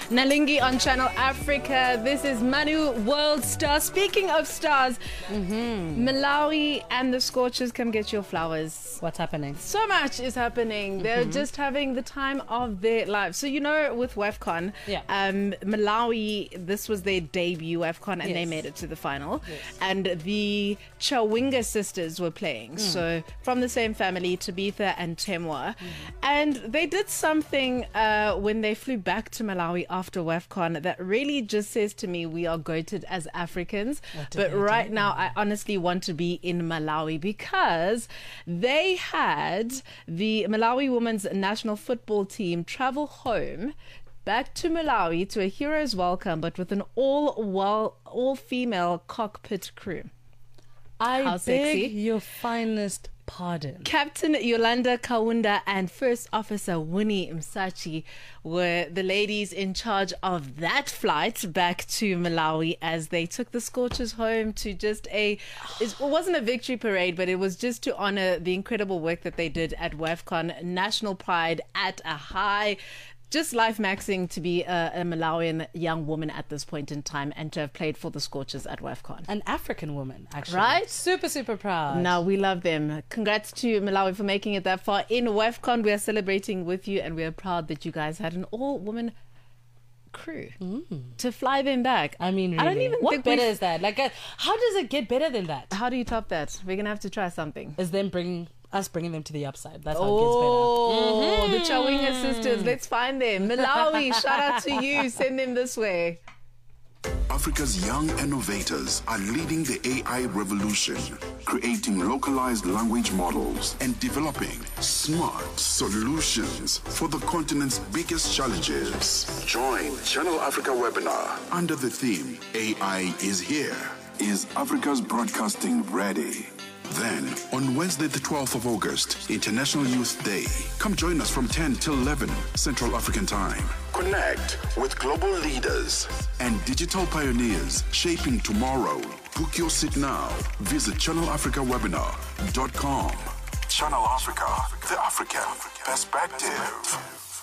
Nalingi on Channel Africa. This is Manu World Star. Speaking of stars, Malawi and the Scorchers, come get your flowers. What's happening? So much is happening. They're just having the time of their lives. So, you know, with WAFCON, Malawi, this was their debut WAFCON, and they made it to the final. And the Chawinga sisters were playing. So, from the same family, Tabitha and Temwa. And they did something when they flew back to Malawi after WAFCON that really just says to me, we are goated as Africans. But right now, I honestly want to be in Malawi because they had the Malawi women's national football team travel home back to Malawi to a hero's welcome, but with an all-female cockpit crew. I beg your finest pardon. Captain Yolanda Kaunda and First Officer Winnie Msachi were the ladies in charge of that flight back to Malawi as they took the Scorchers home to just it wasn't a victory parade, but it was just to honor the incredible work that they did at WAFCON. National pride at a high. Just life maxing to be a Malawian young woman at this point in time and to have played for the Scorchers at WAFCON. An African woman, actually. Right? Super, super proud. No, we love them. Congrats to Malawi for making it that far in WAFCON. We are celebrating with you and we are proud that you guys had an all-woman crew to fly them back. I mean, really. I don't even what think better is that? Like, how does it get better than that? How do you top that? We're going to have to try something. Is them bringing them to the upside. That's how Oh, it gets better. the Chawinga sisters. Let's find them. Malawi, shout out to you. Send them this way. Africa's young innovators are leading the AI revolution, creating localized language models and developing smart solutions for the continent's biggest challenges. Join Channel Africa webinar under the theme AI is here. Is Africa's broadcasting ready? Then, on Wednesday, the 12th of August, International Youth Day, come join us from 10 till 11 Central African Time. Connect with global leaders and digital pioneers shaping tomorrow. Book your seat now. Visit channelafricawebinar.com. Channel Africa, the African perspective.